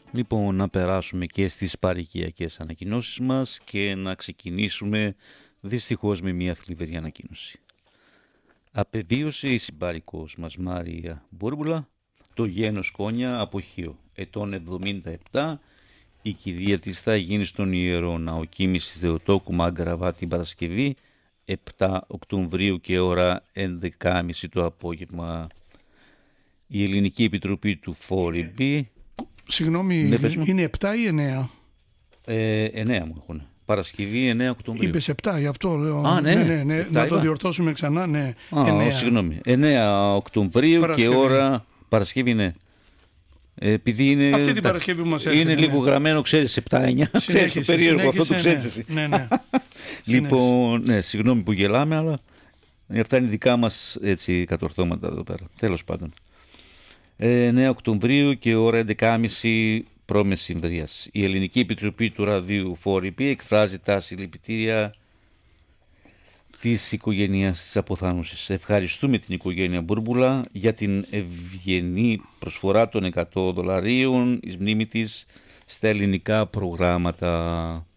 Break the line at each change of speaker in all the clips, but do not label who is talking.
Λοιπόν, να περάσουμε και στις παροικιακές ανακοινώσεις μας και να ξεκινήσουμε δυστυχώς με μια θλιβερή ανακοίνωση. Απεβίωσε η συμπαρικός μας Μάρια Μπούρμπουλα, το γένος Κόνια από Χίο, ετών 77. Η κηδεία της θα γίνει στον Ιερό Ναοκίμης της Θεοτόκου Μαγκραβά την Παρασκευή 7 Οκτωβρίου και ώρα 11.30 το απόγευμα. Η Ελληνική Επιτροπή του Φόριμπη.
Συγγνώμη, είναι 7 ή 9?
9 μου έχουν. Παρασκευή 9 Οκτωβρίου.
Είπες 7, γι' αυτό λέω.
Α, ναι.
Να το διορθώσουμε ξανά, ναι.
9. Συγγνώμη. 9 Οκτωβρίου Παρασκευή. Και ώρα Παρασκευή, ναι. Επειδή είναι,
αυτή την Παρασκευή που μας έρχεται,
είναι λίγο γραμμένο, ξέρεις, 7-9. Ξέρεις το περίεργο, αυτό το ξέρεις εσύ.
Ναι.
Λοιπόν, ναι, συγγνώμη που γελάμε, αλλά αυτά είναι δικά μας έτσι κατορθώματα εδώ πέρα. Τέλος πάντων. 9 Οκτωβρίου και ώρα 11.30 π.μ. Η Ελληνική Επιτροπή του Ραδιού Φόριπη εκφράζει τα συλληπιτήρια της οικογένειας της αποθάνωσης. Ευχαριστούμε την οικογένεια Μπούρμπουλα για την ευγενή προσφορά των $100 εις μνήμη της στα ελληνικά προγράμματα.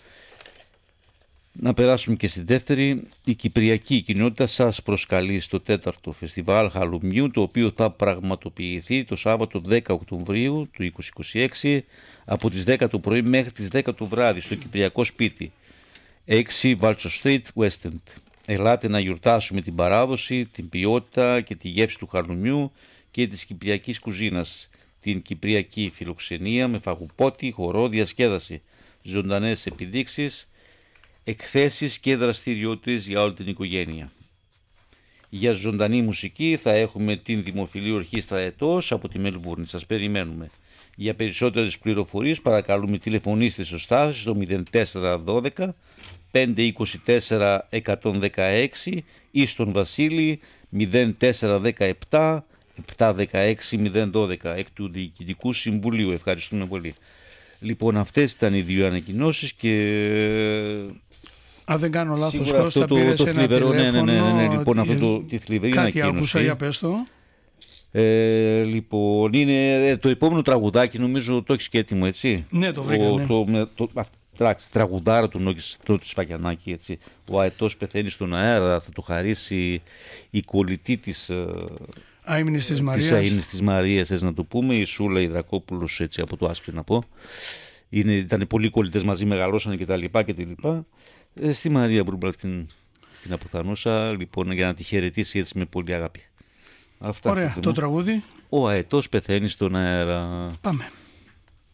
Να περάσουμε και στη δεύτερη. Η Κυπριακή Κοινότητα σας προσκαλεί στο 4ο Φεστιβάλ Χαλουμιού, το οποίο θα πραγματοποιηθεί το Σάββατο 10 Οκτωβρίου του 2026 από τις 10 το πρωί μέχρι τις 10 το βράδυ στο Κυπριακό Σπίτι 6 Βάλτσο Street, West End. Ελάτε να γιορτάσουμε την παράδοση, την ποιότητα και τη γεύση του χαλουμιού και της κυπριακής κουζίνας, την κυπριακή φιλοξενία με φαγουπότη, χορό, διασκέδαση, ζωντανές επιδείξεις, εκθέσεις και δραστηριότητες για όλη την οικογένεια. Για ζωντανή μουσική θα έχουμε την Δημοφιλή Ορχήστρα Ετός από τη Μελβούρνη. Σας περιμένουμε. Για περισσότερες πληροφορίες παρακαλούμε τηλεφωνήστε στο Στάθη στο 0412 524 116 ή στον Βασίλη 0417 716 012 εκ του Διοικητικού Συμβουλίου. Ευχαριστούμε πολύ. Λοιπόν, αυτές ήταν οι δύο ανακοινώσεις και...
Αν δεν κάνω λάθος, Κώστα, πήρες ένα τηλέφωνο.
Ναι. Λοιπόν, αυτό τη θλιβερή
κάτι
ανακοίνωση.
Άκουσα, για πες το.
Λοιπόν, είναι το επόμενο τραγουδάκι, νομίζω το έχεις και έτοιμο, έτσι.
Ναι, το βρήκα,
Τραγουδάρα του Νόκης του Σφαγιανάκη, έτσι. Ο αετός πεθαίνει στον αέρα, θα του χαρίσει η κολλητή της...
Αείμνης της Μαρίας.
Της Αείμνης της Μαρίας, έτσι να το πούμε, η Σούλα Ιδρακόπουλος, έτσι από το Άσπρη να πω. Ήταν πολλοί κολλητές μαζί, μεγαλώσανε κτλ. Στη Μαρία Μπούρμπουλα την αποθανούσα, λοιπόν, για να τη χαιρετήσει έτσι με πολύ αγάπη.
Ωραία, το τραγούδι.
Ο αετός πεθαίνει στον αέρα.
Πάμε.